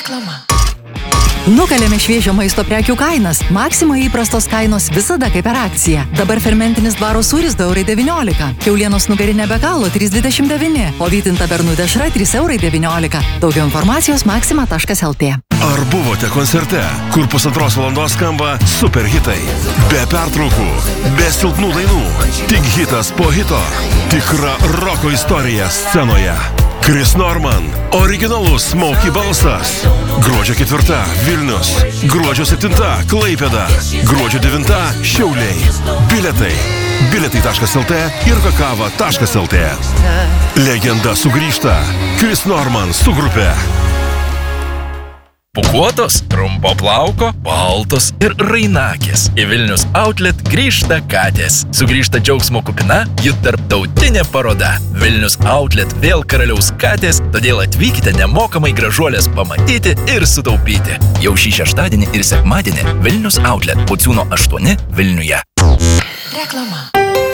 Reklama. Nukalėme šviežio maisto prekių kainas. Maxima įprastos kainos visada kaip per akciją. Dabar fermentinis dvaro sūris 2,19 €. Kiaulienos nugarinė be galo 3,29 €. O vytinta bernų dešra 3,19 €. Daugiau informacijos maxima.lt. Ar buvote koncerte, kur 1,5 valandos skamba super hitai? Be pertraukų, be silpnų dainų. Tik hitas po hito. Tikra roko istorija scenoje. Chris Norman, originalus Smokey balsas. Gruodžio 4 Vilnius, gruodžio 7 Klaipėda, gruodžio 9 Šiauliai. Biletai.lt ir kakava.lt. Legenda sugrįžta. Chris Norman su grupe. Pūkuotos, trumpo plauko, baltos ir rainakės. Į Vilnius Outlet grįžta katės. Sugrįžta džiaugsmo kupina jų tarptautinė paroda. Vilnius Outlet vėl karaliaus katės, todėl atvykite nemokamai gražuolės pamatyti ir sutaupyti. Jau šį šeštadienį ir sekmadienį Vilnius Outlet Pociūno 8 Vilniuje. Reklama.